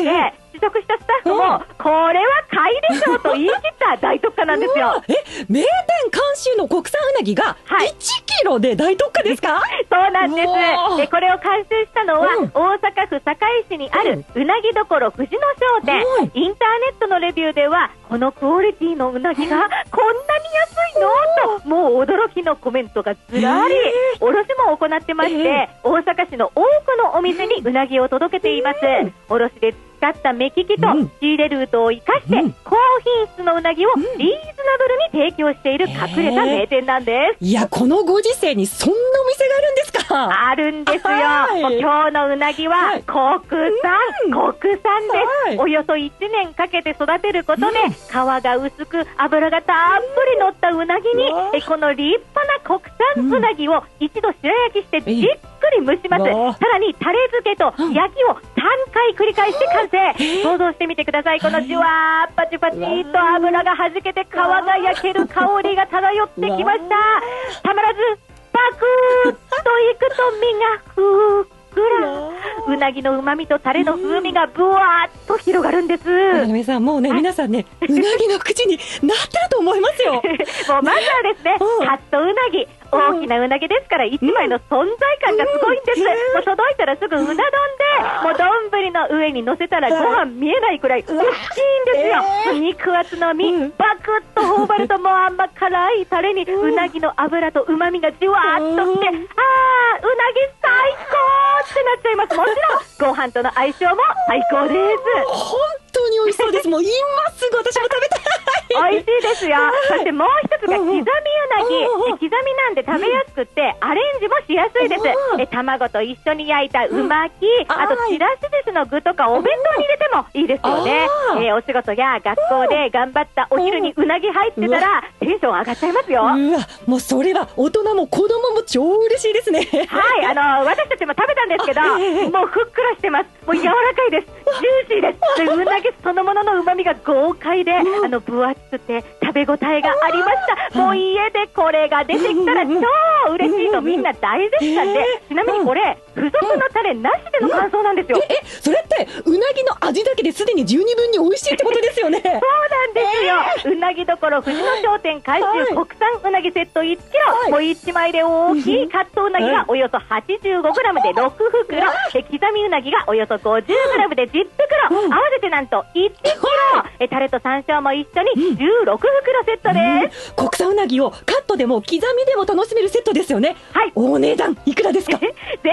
試食したスタッフも、これは買いでしょうと言い切った大特価なんですよ。 名店監修の国産うなぎが1キロで大特価ですか？ そうなんです。これを監修したのは、大阪府堺市にあるうなぎどころ藤野商店。インターネットのレビューでは、このクオリティのうなぎがこんなに安いのと、もう驚きのコメントがずらり。卸も行ってまして、大阪市の多くのお店にうなぎを届けています。卸で使った目利きと仕入れルートを生かして、高品質のうなぎをリーズナブルに提供している隠れた名店なんです。 いや、このご時世にそんなお店があるんですか？ あるんですよ。今日のうなぎは国産です。およそ1年かけて育てることで、皮が薄く脂がたっぷり乗ったうなぎに、この立派な国産うなぎを一度白焼きしてじっくり蒸します。さらにタレ漬けと焼きを3回繰り返して完成。想像してみてください。このじゅわーパチパチっと油がはじけて皮が焼ける香りが漂ってきました。たまらずパクーッといくと身がふっくら、うなぎの旨味とタレの風味がブワーッと広がるんです。 皆さんもうね、皆さんね、うなぎの口になってると思いますよ。 もうまずはですね、カットうなぎ、大きなうなぎですから1枚の存在感がすごいんです。もう届いたらすぐうな丼で、もう丼の上に乗せたらご飯見えないくらい大きいんですよ。肉厚の身、バクッと頬張るともう甘辛いタレにうなぎの脂と旨味がじわーっとして、うなぎ最高ってなっちゃいます。もちろんご飯との相性も最高です。 本当に美味しそうです。もう今すぐ私も食べたい。 美味しいですよ。そしてもう一つが刻みうなぎ。刻みなんで食べやすくてアレンジもしやすいです。卵と一緒に焼いたうまき、あとちらし寿司の具とかお弁当に入れてもいいですよね。お仕事や学校で頑張ったお昼にうなぎ入ってたらテンション上がっちゃいますよ。 うわ、もうそれは大人も子供も超嬉しいですね。 はい、私たちも食べたんですけど、もうふっくらしてます。もう柔らかいです。ジューシーです。でうなぎそのものの旨味が豪快で、分厚くて食べ応えがありました。もう家でこれが出てきたら超嬉しいとみんな大絶賛で、ちなみにこれ付属のタレなしでの感想なんですよ。 それってうなぎの味だけですでに十二分に美味しいってことですよね。 そうなんですよ。うなぎどころ藤野商店監修国産うなぎセット1キロ、もう1枚で大きいカットうなぎがおよそ 85g で6袋、刻みうなぎがおよそ 50g で10袋、合わせてなんと1キロ、タレと山椒も一緒に16袋セットです。 国産うなぎをカットでも刻みでも楽しめるセットですよね。はい。お値段いくらですか？ 税込み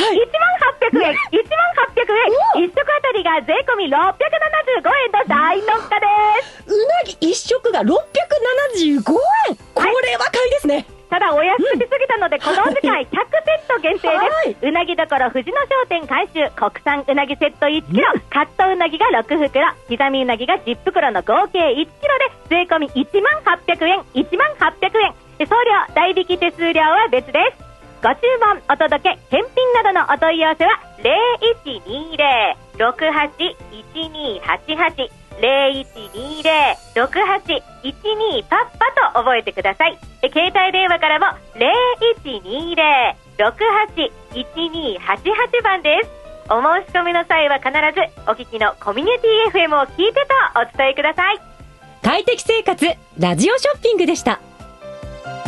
1800円、1食あたりが税込み675円と大特価です。 うなぎ1食が675円、これは買いですね。 ただお安くしすぎたので、このお時間100セット限定です。うなぎどころ藤野商店監修国産うなぎセット1キロ、カットうなぎが6袋、刻みうなぎが10袋の合計1キロで税込み10800円、送料代引き手数料は別です。ご注文お届け検品などのお問い合わせは 0120-681288 0120-6812パッパと覚えてください。携帯電話からも 0120-681288 番です。お申し込みの際は必ずお聞きのコミュニティ FM を聞いてとお伝えください。 快適生活ラジオショッピングでした。